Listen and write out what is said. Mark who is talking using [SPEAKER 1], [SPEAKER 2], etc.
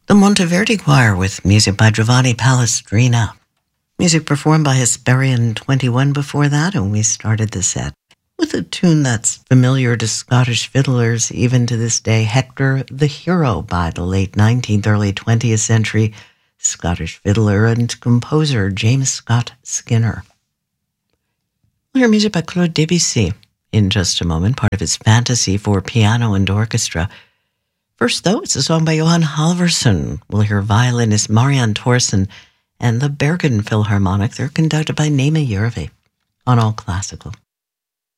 [SPEAKER 1] The Monteverdi Choir with music by Giovanni Palestrina. Music performed by Hesperian 21 before that, and we started the set with a tune that's familiar to Scottish fiddlers even to this day, Hector the Hero, by the late 19th, early 20th century Scottish fiddler and composer James Scott Skinner. We'll hear music by Claude Debussy in just a moment, part of his Fantasy for piano and orchestra. First, though, it's a song by Johan Halvorsen. We'll hear violinist Marianne Thorsen and the Bergen Philharmonic. They're conducted by Nema Järvi on All Classical.